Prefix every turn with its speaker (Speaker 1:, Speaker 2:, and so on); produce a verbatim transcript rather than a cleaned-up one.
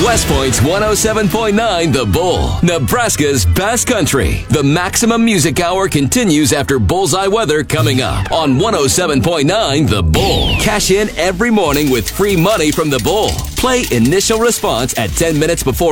Speaker 1: West Point's one oh seven point nine The Bull, Nebraska's best country. The Maximum Music Hour continues after Bullseye Weather coming up on one oh seven point nine The Bull. Cash in every morning with free money from The Bull. Play Initial Response at ten minutes before